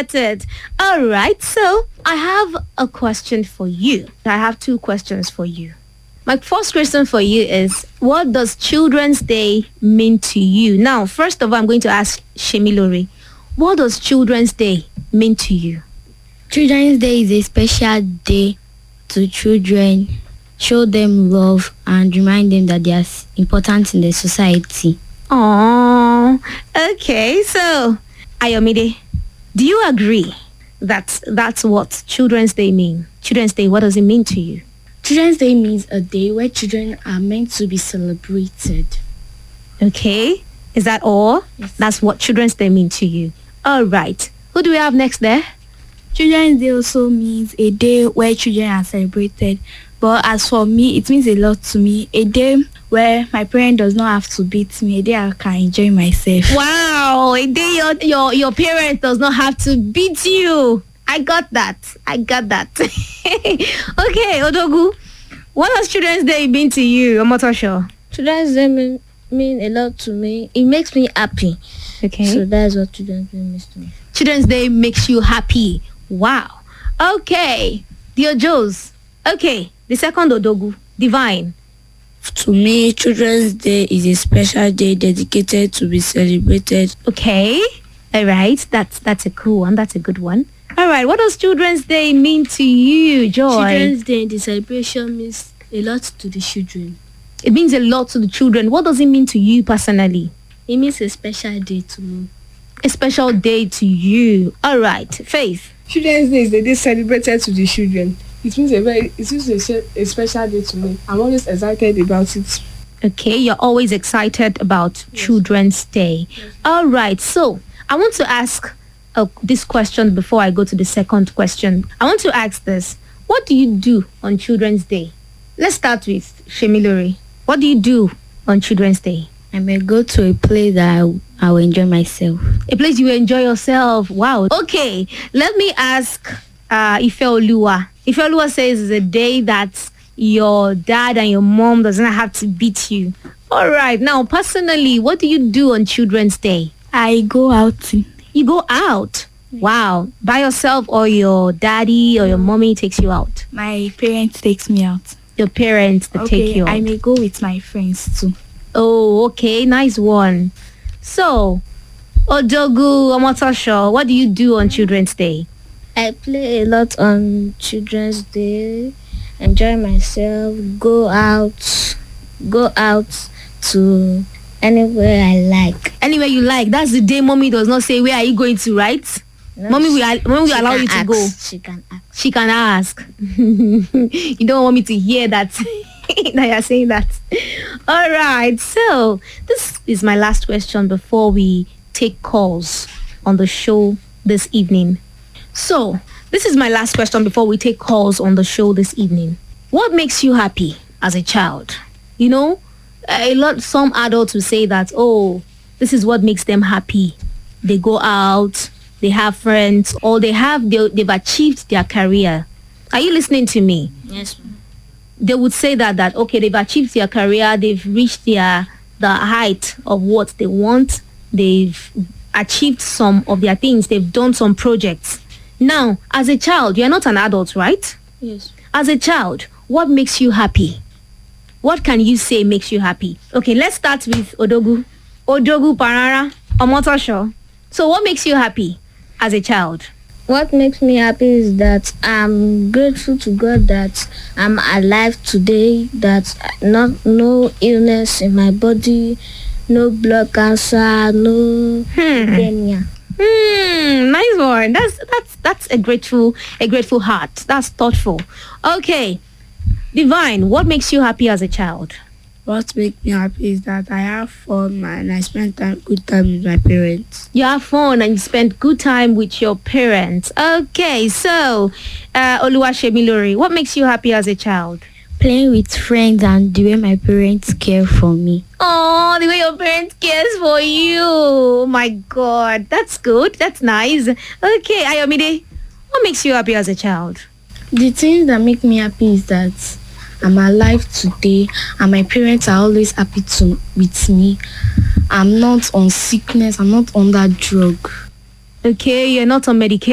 get it. All right. So I have a question for you. I have two questions for you. My first question for you is, what does Children's Day mean to you? Now, first of all, I'm going to ask Shemilore, what does Children's Day mean to you? Children's Day is a special day to children, show them love and remind them that they are important in the society. Oh, okay. So, Ayomide, do you agree that that's what Children's Day mean? Children's Day, what does it mean to you? Children's Day means a day where children are meant to be celebrated. Okay. Is that all? Yes. That's what Children's Day mean to you. All right. Who do we have next there? Children's Day also means a day where children are celebrated. But as for me, it means a lot to me. A day where my parent does not have to beat me. A day I can enjoy myself. Wow. A day your parent does not have to beat you. I got that. Okay, Odogu. What has Children's Day been to you, Omotosho? Children's Day mean a lot to me. It makes me happy. Okay. So that's what Children's Day means to me. Children's Day makes you happy. Wow. Okay. The Ojos. Okay. The second Odogu. Divine. To me, Children's Day is a special day dedicated to be celebrated. Okay. All right. That's a cool one. That's a good one. All right. What does Children's Day mean to you, Joy? Children's Day, the celebration means a lot to the children. It means a lot to the children. What does it mean to you personally? It means a special day to me. A special day to you. All right. Faith. Children's Day is a day celebrated to the children. It means a special day to me. I'm always excited about it. Okay, you're always excited about Children's Day. All right, so I want to ask this question before I go to the second question. I want to ask this. What do you do on Children's Day? Let's start with Shemilore. What do you do on Children's Day? I may go to a place that I will enjoy myself. A place you enjoy yourself. Wow. Okay, let me ask Ifeoluwa. Ifeoluwa says it's a day that your dad and your mom doesn't have to beat you. All right. Now, personally, what do you do on Children's Day? I go out. You go out. Wow. By yourself, or your daddy or your mommy takes you out? My parents takes me out. Your parents that take you out. I may go with my friends too. Oh, okay. Nice one. So, Odogu Omotosho, what do you do on Children's Day? I play a lot on Children's Day, enjoy myself, go out to anywhere I like. Anywhere you like. That's the day mommy does not say, where are you going to, right? No, Mommy will allow you to go. She can ask. She can ask. You don't want me to hear that that you're saying that. All right. So this is my last question before we take calls on the show this evening. So this is my last question before we take calls on the show this evening. What makes you happy as a child? You know, some adults will say that, oh, this is what makes them happy. They go out, they have friends, or they've achieved their career. Are you listening to me? Yes. They would say that okay, they've achieved their career, they've reached the height of what they want, they've achieved some of their things, they've done some projects. Now, as a child, you're not an adult, right? Yes. As a child, what makes you happy? What can you say makes you happy? Okay, let's start with Odogu. Odogu Parara, Omotosho. So what makes you happy as a child? What makes me happy is that I'm grateful to God that I'm alive today, that no illness in my body, no blood cancer, no leukemia. Nice one. That's a grateful heart. That's thoughtful. Okay. Divine, what makes you happy as a child? What makes me happy is that I have fun and I spend good time with my parents. You have fun and you spend good time with your parents. Okay, so Oluwashemilore, what makes you happy as a child? Playing with friends and the way my parents care for me. Oh, the way your parents cares for you. Oh my God, that's good. That's nice. Okay, Ayomide, what makes you happy as a child? The things that make me happy is that I'm alive today and my parents are always happy with me. I'm not on sickness. I'm not on that drug. Okay, you're not on medication.